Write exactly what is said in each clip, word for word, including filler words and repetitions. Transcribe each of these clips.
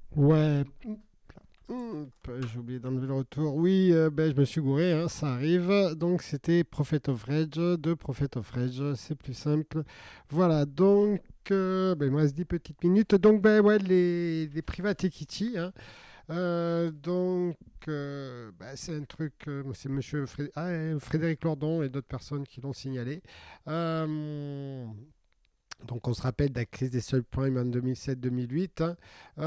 Ouais, hum, j'ai oublié d'enlever le retour. Oui, euh, ben, je me suis gouré, hein, ça arrive. Donc, c'était Prophet of Rage, de Prophet of Rage, c'est plus simple. Voilà, donc, euh, ben, il me reste dix petites minutes. Donc, ben, ouais, les, les private equity, hein. Euh, donc, euh, ben, c'est un truc, euh, c'est monsieur Fré- ah, euh, Frédéric Lordon et d'autres personnes qui l'ont signalé. Euh, donc, on se rappelle de la crise des subprimes en deux mille sept deux mille huit, hein.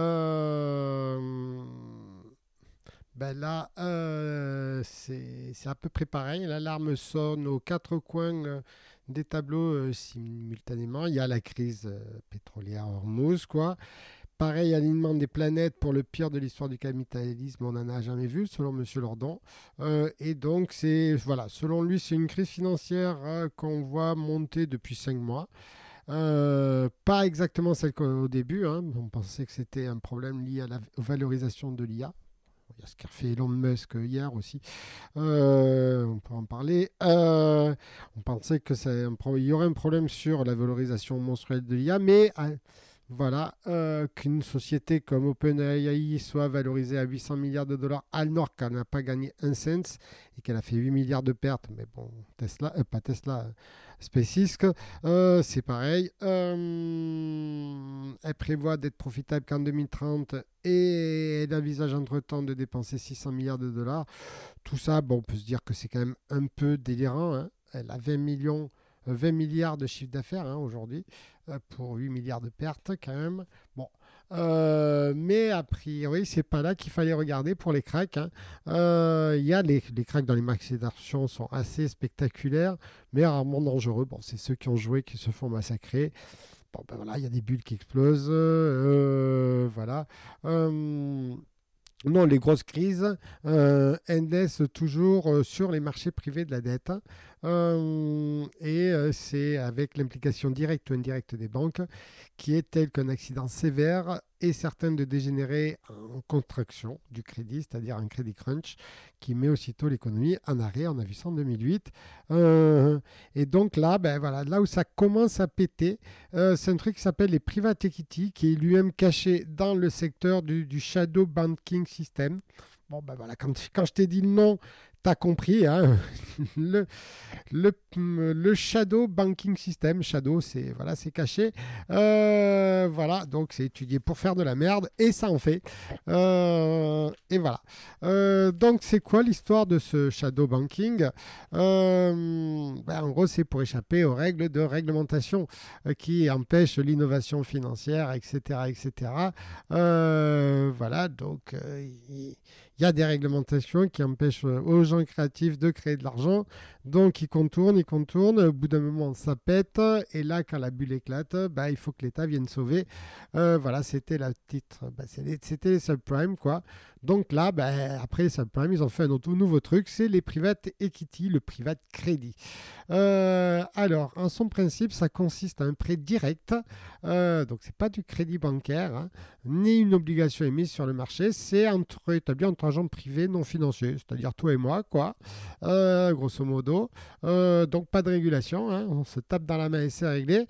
Euh, ben là, euh, c'est c'est à peu près pareil. L'alarme sonne aux quatre coins euh, des tableaux euh, simultanément. Il y a la crise euh, pétrolière Hormuz, quoi. Pareil, alignement des planètes pour le pire de l'histoire du capitalisme, on n'en a jamais vu, selon Monsieur Lordon. Euh, et donc, c'est voilà, selon lui, c'est une crise financière euh, qu'on voit monter depuis cinq mois. Euh, pas exactement celle qu'au début, hein. On pensait que c'était un problème lié à la valorisation de l'I A. Il y a ce qu'a fait Elon Musk hier aussi. Euh, on peut en parler. Euh, on pensait que c'est un pro- il y aurait un problème sur la valorisation mensuelle de l'I A, mais euh, voilà, euh, qu'une société comme OpenAI soit valorisée à huit cents milliards de dollars alors qu'elle n'a pas gagné un cent et qu'elle a fait huit milliards de pertes. Mais bon, Tesla, euh, pas Tesla, euh, SpaceX, euh, c'est pareil. Euh, elle prévoit d'être profitable qu'en deux mille trente et elle envisage entre-temps de dépenser six cents milliards de dollars. Tout ça, bon, on peut se dire que c'est quand même un peu délirant, hein. Elle a vingt millions, euh, vingt milliards de chiffre d'affaires, hein, aujourd'hui, euh, pour huit milliards de pertes quand même. Bon, Euh, mais a priori, c'est pas là qu'il fallait regarder pour les cracks, hein. Euh, Il y a les, les cracks dans les marchés d'actions sont assez spectaculaires, mais rarement dangereux. Bon, c'est ceux qui ont joué qui se font massacrer. Bon, ben voilà, il y a des bulles qui explosent, euh, voilà. Euh, non, les grosses crises, euh, elles naissent toujours euh, sur les marchés privés de la dette, hein. Euh, et euh, c'est avec l'implication directe ou indirecte des banques qui est tel qu'un accident sévère est certain de dégénérer en contraction du crédit, c'est-à-dire un crédit crunch qui met aussitôt l'économie en arrêt. On a vu ça en deux mille huit. Euh, et donc là, ben voilà, là où ça commence à péter, euh, c'est un truc qui s'appelle les private equity, qui est lui-même caché dans le secteur du, du shadow banking system. Bon, ben voilà, quand, quand je t'ai dit le nom, t'as compris, hein. le, le, le Shadow Banking System. Shadow, c'est voilà, c'est caché. Euh, voilà, donc c'est étudié pour faire de la merde et ça en fait. Euh, et voilà. Euh, donc c'est quoi l'histoire de ce Shadow Banking? Euh, ben, En gros, c'est pour échapper aux règles de réglementation euh, qui empêchent l'innovation financière, et cetera, et cetera. Euh, voilà, donc euh, il y, y a des réglementations qui empêchent euh, aux gens créatifs de créer de l'argent. Donc il contourne, il contourne, au bout d'un moment ça pète, et là quand la bulle éclate, bah, il faut que l'État vienne sauver. Euh, voilà, c'était le titre, bah, c'était les subprimes, quoi. Donc là, bah, après les subprimes, ils ont fait un autre, nouveau truc, c'est les private equity, le private credit. Euh, alors, en son principe, ça consiste à un prêt direct, euh, donc c'est pas du crédit bancaire, hein, ni une obligation émise sur le marché, c'est entre, établi entre agents privés non financiers, c'est-à-dire toi et moi, quoi, euh, grosso modo. Euh, donc pas de régulation, hein, on se tape dans la main et c'est réglé.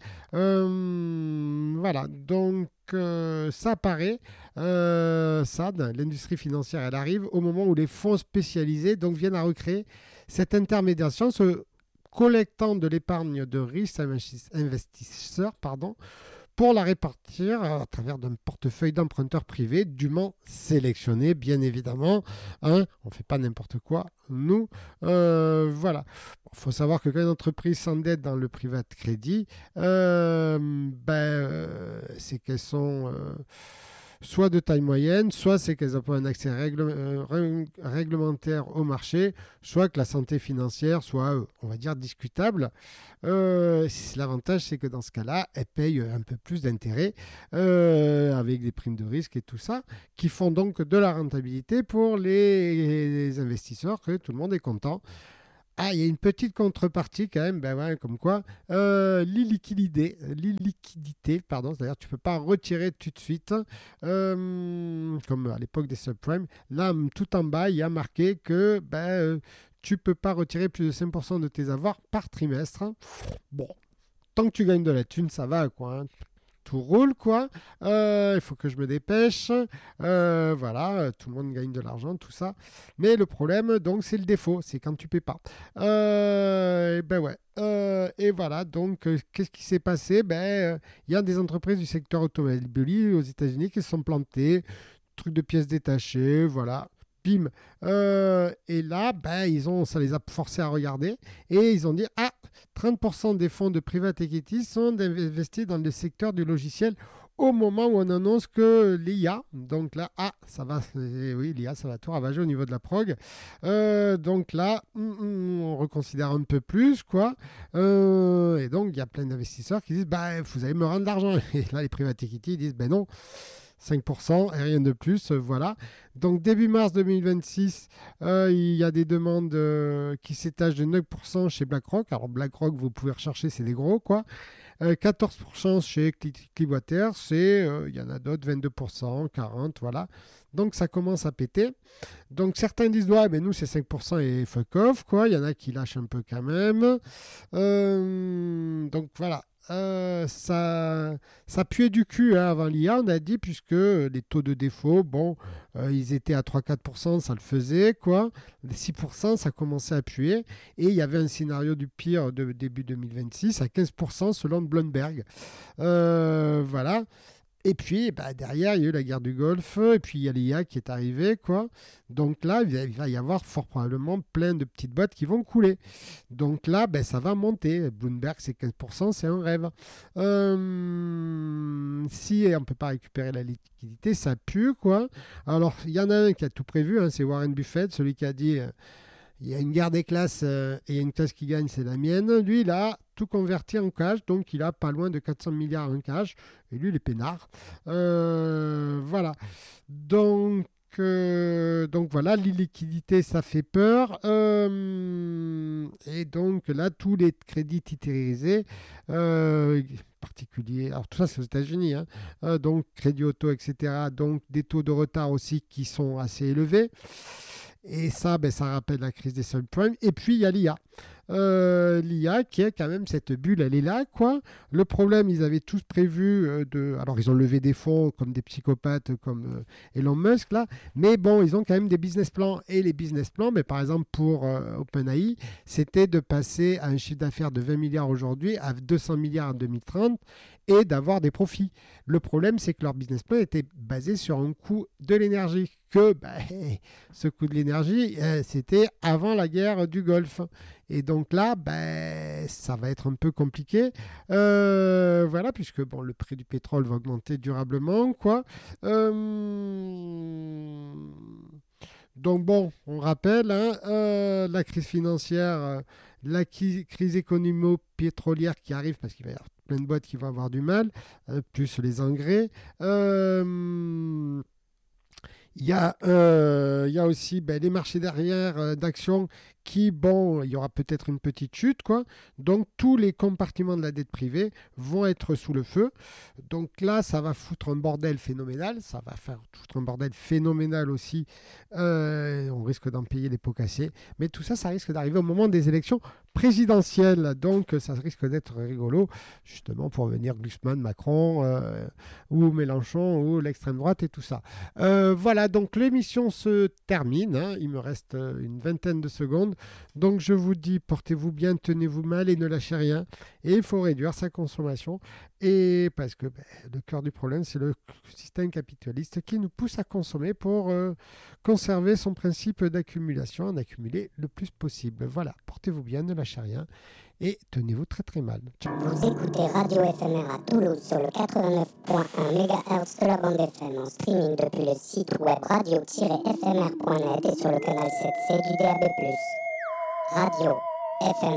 Euh, voilà, donc euh, ça apparaît, euh, S A D, l'industrie financière, elle arrive au moment où les fonds spécialisés donc viennent à recréer cette intermédiation, ce collectant de l'épargne de risques investisseurs, pardon, pour la répartir à travers d'un portefeuille d'emprunteurs privés dûment sélectionnés, bien évidemment, hein. On ne fait pas n'importe quoi, nous. Euh, voilà. Il faut savoir que quand une entreprise s'endette dans le private credit, euh, ben, euh, c'est qu'elles sont euh, soit de taille moyenne, soit c'est qu'elles n'ont pas un accès règle- euh, réglementaire au marché, soit que la santé financière soit, euh, on va dire, discutable. Euh, L'avantage, c'est que dans ce cas-là, elles payent un peu plus d'intérêts euh, avec des primes de risque et tout ça, qui font donc de la rentabilité pour les, les investisseurs, que tout le monde est content. Ah, il y a une petite contrepartie quand même, ben ouais, comme quoi, euh, l'illiquidité, l'illiquidité, pardon, c'est-à-dire tu ne peux pas retirer tout de suite, euh, comme à l'époque des subprimes. Là, tout en bas, il y a marqué que ben, euh, tu ne peux pas retirer plus de cinq pour cent de tes avoirs par trimestre. Bon, tant que tu gagnes de la thune, ça va, quoi, hein. tout roule, quoi. Euh, il faut que je me dépêche. Euh, voilà, tout le monde gagne de l'argent, tout ça. Mais le problème, donc, c'est le défaut, c'est quand tu paies pas. Euh, et ben ouais. Euh, et voilà, donc, euh, qu'est-ce qui s'est passé? Ben, il euh, y a des entreprises du secteur automobile aux États-Unis qui se sont plantées, trucs de pièces détachées, voilà. Bim. Euh, et là, ben, ils ont, ça les a forcés à regarder et ils ont dit ah, trente pour cent des fonds de private equity sont investis dans le secteur du logiciel au moment où on annonce que l'I A, donc là, ah, ça va, oui, l'I A, ça va tout ravager au niveau de la prog. Euh, donc là, on reconsidère un peu plus, quoi. Euh, et donc, il y a plein d'investisseurs qui disent bah, vous allez me rendre de l'argent. Et là, les private equity disent ben non. cinq pour cent et rien de plus, euh, voilà. Donc début mars deux mille vingt-six, euh, il y a des demandes euh, qui s'étagent de neuf pour cent chez BlackRock. Alors BlackRock, vous pouvez rechercher, c'est des gros, quoi. Euh, quatorze pour cent chez Clearwater, c'est, euh, il y en a d'autres, vingt-deux pour cent, quarante pour cent, voilà. Donc ça commence à péter. Donc certains disent, ouais, mais nous c'est cinq pour cent et fuck off, quoi. Il y en a qui lâchent un peu quand même. Euh, donc voilà. Euh, ça, ça puait du cul hein, avant l'I A, on a dit, puisque les taux de défaut, bon, euh, ils étaient à trois à quatre pour cent, ça le faisait, quoi. Les six pour cent, ça commençait à puer. Et il y avait un scénario du pire de début deux mille vingt-six à quinze pour cent selon Bloomberg. Euh, voilà. Et puis, bah, derrière, il y a eu la guerre du Golfe, et puis il y a l'I A qui est arrivée, quoi. Donc là, il va y avoir fort probablement plein de petites boîtes qui vont couler. Donc là, ben, ça va monter. Bloomberg, c'est quinze pour cent, c'est un rêve. Euh, si on ne peut pas récupérer la liquidité, ça pue, quoi. Alors, il y en a un qui a tout prévu, hein, c'est Warren Buffett, celui qui a dit... Euh, il y a une guerre des classes euh, et il y a une classe qui gagne, c'est la mienne. Lui, il a tout converti en cash, donc il a pas loin de quatre cents milliards en cash. Et lui, il est peinard. Euh, voilà. Donc, euh, donc voilà, l'illiquidité, ça fait peur. Euh, et donc là, tous les crédits titularisés, euh, particuliers, alors tout ça c'est aux États-Unis, hein, euh, donc crédit auto, et cetera. Donc des taux de retard aussi qui sont assez élevés. Et ça, ben, ça rappelle la crise des subprimes. Et puis, il y a l'I A. Euh, L'I A qui est quand même cette bulle, elle est là, quoi. Le problème, ils avaient tous prévu euh, de... Alors, ils ont levé des fonds comme des psychopathes, comme euh, Elon Musk, là. Mais bon, ils ont quand même des business plans. Et les business plans, mais par exemple, pour euh, OpenAI, c'était de passer à un chiffre d'affaires de vingt milliards aujourd'hui à deux cents milliards en deux mille trente et d'avoir des profits. Le problème, c'est que leur business plan était basé sur un coût de l'énergie. Que bah, ce coût de l'énergie, euh, c'était avant la guerre du Golfe. Et donc là, bah, ça va être un peu compliqué. Euh, voilà, puisque bon, le prix du pétrole va augmenter durablement, quoi. Euh, donc bon, on rappelle, hein, euh, la crise financière, euh, la qui- crise économico-pétrolière qui arrive parce qu'il va y avoir plein de boîtes qui vont avoir du mal, euh, plus les engrais. Euh, il y a, euh, il y a aussi ben, les marchés derrière euh, d'actions qui, bon, il y aura peut-être une petite chute, quoi. Donc, tous les compartiments de la dette privée vont être sous le feu. Donc là, ça va foutre un bordel phénoménal. Ça va faire foutre un bordel phénoménal aussi. Euh, on risque d'en payer les pots cassés. Mais tout ça, ça risque d'arriver au moment des élections présidentielles. Donc, ça risque d'être rigolo, justement, pour venir Glucksmann, Macron, euh, ou Mélenchon, ou l'extrême droite et tout ça. Euh, voilà, donc l'émission se termine. Hein. Il me reste une vingtaine de secondes. Donc je vous dis, portez-vous bien, tenez-vous mal et ne lâchez rien. Et il faut réduire sa consommation. Et parce que ben, le cœur du problème, c'est le système capitaliste qui nous pousse à consommer pour euh, conserver son principe d'accumulation, en accumuler le plus possible. Voilà, portez-vous bien, ne lâchez rien et tenez-vous très très mal. Ciao. Vous écoutez Radio F M R à Toulouse sur le quatre-vingt-neuf point un mégahertz de la bande F M en streaming depuis le site web radio tiret f m r point net et sur le canal sept C du D A B plus. Radio F M